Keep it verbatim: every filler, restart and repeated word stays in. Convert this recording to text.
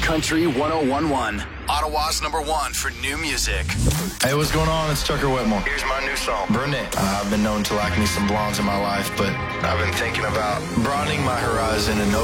Country one oh one point one. Ottawa's number one for new music. Hey, what's going on? It's Tucker Whitmore. Here's my new song, Brunette. Uh, I've been known to like me some blondes in my life, but I've been thinking about broadening my horizon and